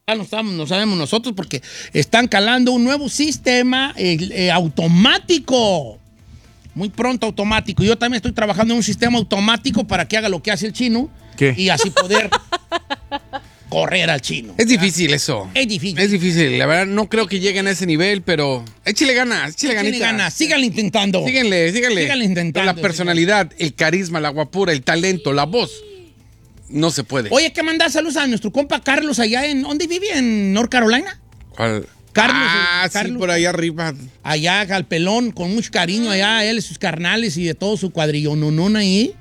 no sabemos nosotros porque están calando un nuevo sistema automático. Muy pronto automático. Yo también estoy trabajando en un sistema automático para que haga lo que hace el chino. ¿Qué? Y así poder correr al chino. Es difícil eso. Es difícil. Es difícil. La verdad, no creo que lleguen a ese nivel, pero échale ganas, Échale ganas. Síganle intentando. Síganle. Síganle intentando. Pero la personalidad, el carisma, la guapura, el talento, la voz, no se puede. Oye, ¿qué mandar saludos a nuestro compa Carlos allá en... ¿Dónde vive? ¿En North Carolina? ¿Cuál? Carlos. Sí, Carlos, por ahí arriba. Allá al pelón, con mucho cariño allá, él, sus carnales y de todo su cuadrillo nonón ahí.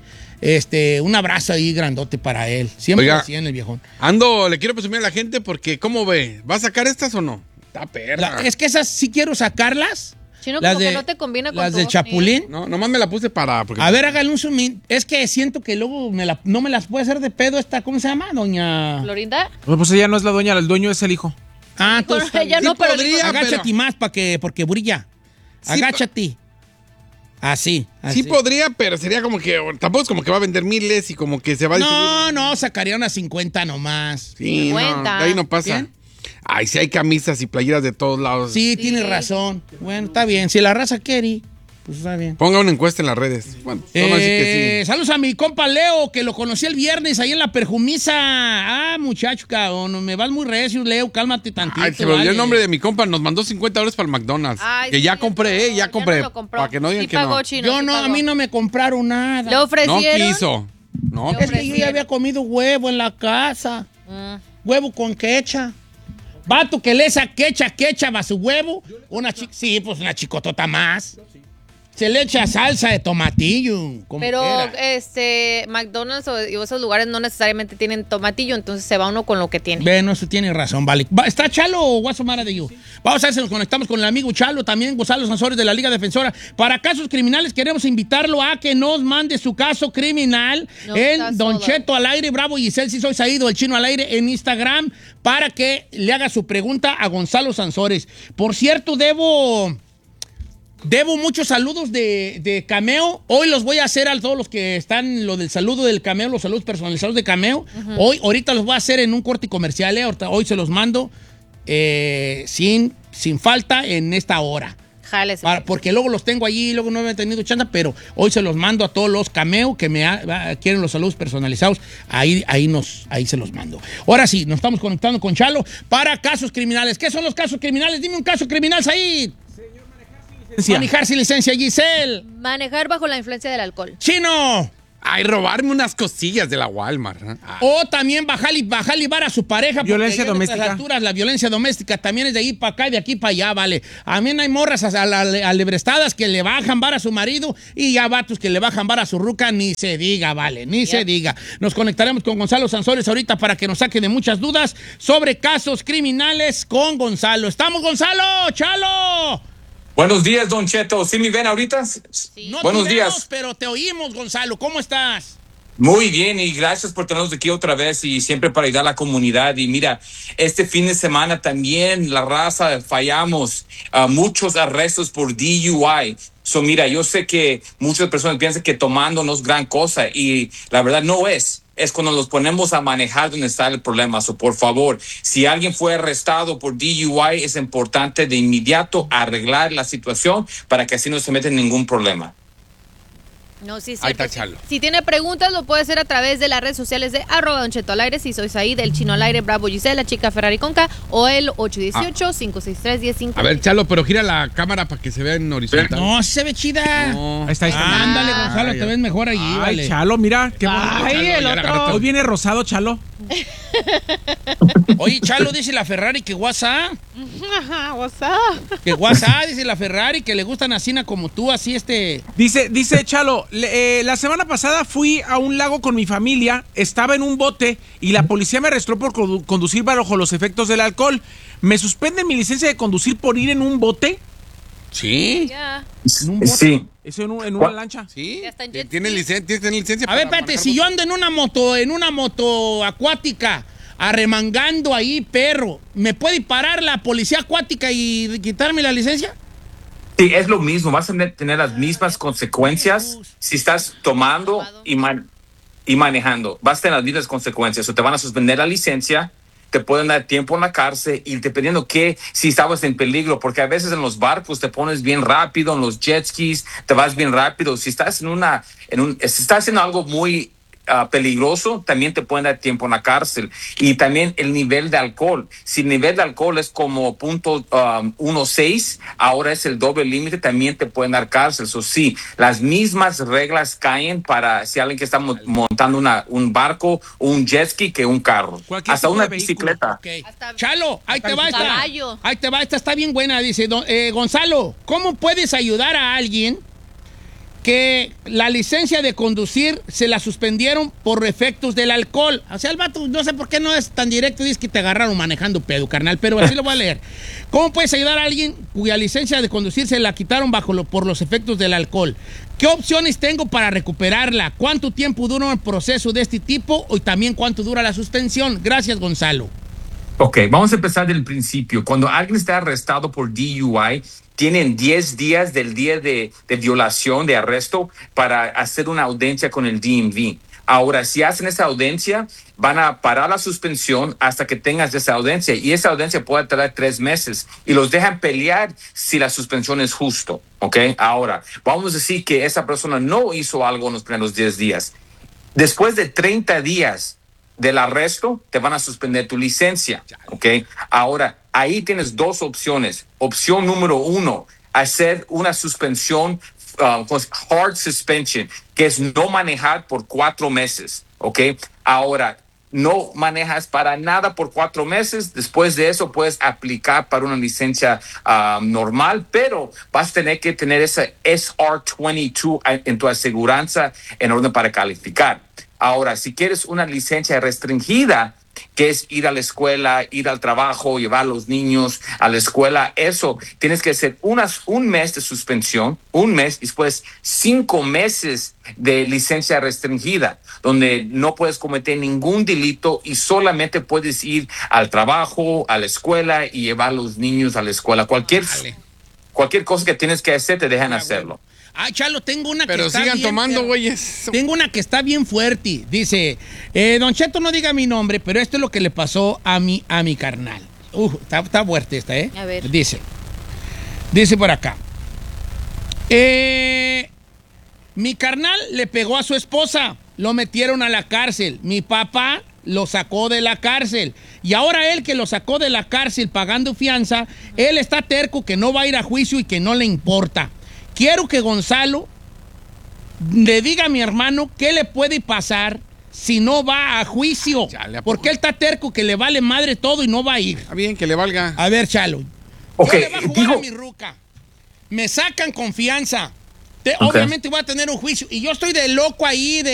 Un abrazo ahí grandote para él. Siempre así en el viejón. Le quiero presumir a la gente porque, ¿cómo ve? ¿Va a sacar estas o no? Está perra. Es que esas sí quiero sacarlas. Chino, como que no te combina con las tu del voz, Chapulín. No, nomás me la puse para... A ver, hágale un zoom in. Es que siento que luego no me las puede hacer de pedo esta, ¿cómo se llama, doña? ¿Florinda? Pues ella no es la dueña, el dueño es el hijo. Ah, entonces... Bueno, ella no, sí pero podría, agáchate más porque brilla. Sí, agáchate. Así. Sí podría, pero sería como que... Tampoco es como que va a vender miles y como que se va a distribuir. No, sacaría unas 50 nomás. Sí, 50. no, de ahí no pasa. ¿Bien? Ay, sí hay camisas y playeras de todos lados. Sí, tienes razón. Bueno, está bien. Si la raza quiere, pues está bien. Ponga una encuesta en las redes. Bueno, vamos a decir que sí. Saludos a mi compa Leo, que lo conocí el viernes ahí en la Perjumisa. Ah, muchacho, cabrón, me vas muy recio, Leo, cálmate tantito. Ay, se me olvidó el nombre de mi compa. Nos mandó $50 para el McDonald's. Ay, que sí, ya compré, ya compré. me lo compró. Para que no digan Sí que pagó, no. Chino, Yo sí no, pagó. a mí no me compraron nada. ¿Le ofrecieron? No quiso. No, Le Es que yo ya había comido huevo en la casa. Huevo con quecha. Vato que le esa quecha va su huevo. Sí, pues una chicotota más. Se le echa salsa de tomatillo. Como Pero quiera. McDonald's o esos lugares no necesariamente tienen tomatillo, entonces se va uno con lo que tiene. Bueno, eso tiene razón, vale. ¿Está Chalo o Guasomara de You? Vamos a ver si nos conectamos con el amigo Chalo, también Gonzalo Sansores de la Liga Defensora. Para casos criminales queremos invitarlo a que nos mande su caso criminal en Don Cheto al aire, Bravo Giselle, si soy Saído, el Chino al aire en Instagram, para que le haga su pregunta a Gonzalo Sansores. Por cierto, Debo muchos saludos de Cameo. Hoy los voy a hacer a todos los que están, lo del saludo del Cameo, los saludos personalizados de Cameo. Ahorita los voy a hacer en un corte comercial. Hoy se los mando sin falta en esta hora. Porque luego los tengo allí, luego no he tenido chance, pero hoy se los mando a todos los Cameo que quieren los saludos personalizados. Ahí se los mando. Ahora sí, nos estamos conectando con Chalo para casos criminales. ¿Qué son los casos criminales? Dime un caso criminal, Said. Manejar sin licencia, Giselle. Manejar bajo la influencia del alcohol. Chino. Ay, robarme unas cosillas de la Walmart. O también bajar y bar a su pareja. Violencia doméstica. A estas alturas, la violencia doméstica también es de ahí para acá y de aquí para allá, vale. También hay morras alebrestadas que le bajan bar a su marido y ya vatos que le bajan bar a su ruca, ni se diga, vale, ni se diga. Nos conectaremos con Gonzalo Sansores ahorita para que nos saque de muchas dudas sobre casos criminales con Gonzalo. ¿Estamos, Gonzalo? ¡Chalo! Buenos días, Don Cheto. ¿Sí me ven ahorita? Sí. No Buenos te vemos, días. pero te oímos, Gonzalo. ¿Cómo estás? Muy bien y gracias por tenernos aquí otra vez y siempre para ayudar a la comunidad. Y mira, este fin de semana también la raza fallamos muchos arrestos por DUI. Mira, yo sé que muchas personas piensan que tomando no es gran cosa y la verdad no es. Es cuando los ponemos a manejar donde está el problema. Por favor, si alguien fue arrestado por DUI, es importante de inmediato arreglar la situación para que así no se meta en ningún problema. No, sí, Ahí está Chalo. Si tiene preguntas, lo puede hacer a través de las redes sociales de @Don Cheto al aire. Si soy Said, el Chino al aire, Bravo Giselle, la chica Ferrari con K, o el 818-563-1050. A ver, Chalo, pero gira la cámara para que se vea en horizontal. No, sí se ve chida. No. Ahí está. Ándale, Gonzalo, te ves mejor allí, Ay, vale. Chalo, mira, qué bonito. Ay, Chalo, el ya otro. la agarraste. Hoy viene rosado, Chalo. Oye, Chalo, dice la Ferrari que WhatsApp. Ajá, WhatsApp. Que WhatsApp, dice la Ferrari, que le gustan así como tú, así Dice Chalo, la semana pasada fui a un lago con mi familia, estaba en un bote y la policía me arrestó por conducir bajo los efectos del alcohol. ¿Me suspenden mi licencia de conducir por ir en un bote? Sí. Ya. ¿En un bote? Sí. ¿Eso en una lancha? Sí. Ya está en jet ¿Tiene ski. licencia? A ver, para espérate, manejar si yo bote? ando en una moto acuática, arremangando ahí, perro, ¿me puede parar la policía acuática y quitarme la licencia? Sí, es lo mismo. Vas a tener las mismas consecuencias si estás tomando y manejando. Vas a tener las mismas consecuencias. O te van a suspender la licencia, te pueden dar tiempo en la cárcel y dependiendo si estabas en peligro, porque a veces en los barcos te pones bien rápido, en los jet skis te vas bien rápido. Si estás si estás haciendo algo muy peligroso, también te pueden dar tiempo en la cárcel. Y también el nivel de alcohol. Si el nivel de alcohol es como .16, ahora es el doble límite, también te pueden dar cárcel. So, sí, las mismas reglas caen para si alguien que está montando un barco o un jet ski que un carro. Hasta una bicicleta. Okay. Hasta Chalo, ahí te va esta. caballo. Ahí te va, esta está bien buena. Dice, Gonzalo, ¿cómo puedes ayudar a alguien que la licencia de conducir se la suspendieron por efectos del alcohol? O sea, el vato, no sé por qué no es tan directo, dice que te agarraron manejando pedo, carnal, pero así lo voy a leer. ¿Cómo puedes ayudar a alguien cuya licencia de conducir se la quitaron por los efectos del alcohol? ¿Qué opciones tengo para recuperarla? ¿Cuánto tiempo dura un proceso de este tipo? Y también cuánto dura la suspensión. Gracias, Gonzalo. Ok, vamos a empezar del principio. Cuando alguien está arrestado por DUI, tienen 10 días del día de violación, de arresto, para hacer una audiencia con el DMV. Ahora, si hacen esa audiencia, van a parar la suspensión hasta que tengas esa audiencia. Y esa audiencia puede tardar 3 meses. Y los dejan pelear si la suspensión es justo. ¿Ok? Ahora, vamos a decir que esa persona no hizo algo en los primeros 10 días. Después de 30 días del arresto, te van a suspender tu licencia. ¿Ok? Ahora, ahí tienes 2 opciones. Opción número 1, hacer una suspensión hard suspension, que es no manejar por 4 meses, ¿ok? Ahora, no manejas para nada por 4 meses, después de eso puedes aplicar para una licencia normal, pero vas a tener que tener esa SR22 en tu aseguranza en orden para calificar. Ahora, si quieres una licencia restringida, que es ir a la escuela, ir al trabajo, llevar a los niños a la escuela, eso tienes que hacer un mes de suspensión, un mes, y después 5 meses de licencia restringida, donde no puedes cometer ningún delito y solamente puedes ir al trabajo, a la escuela y llevar a los niños a la escuela. Cualquier cosa que tienes que hacer, te dejan hacerlo. Ay, Chalo, tengo una Pero que está sigan bien, tomando, güeyes. Tengo una que está bien fuerte. Dice, Don Cheto, no diga mi nombre, pero esto es lo que le pasó a mi carnal. Está fuerte esta, ¿eh? A ver. Dice por acá. Mi carnal le pegó a su esposa. Lo metieron a la cárcel. Mi papá lo sacó de la cárcel. Y ahora él que lo sacó de la cárcel pagando fianza, él está terco que no va a ir a juicio y que no le importa. Quiero que Gonzalo le diga a mi hermano qué le puede pasar si no va a juicio. Chale, porque él está terco que le vale madre todo y no va a ir. Está bien, que le valga. A ver, Chalo. Ok, Yo le voy a jugar a mi ruca. Me sacan confianza. Obviamente voy a tener un juicio. Y yo estoy de loco ahí,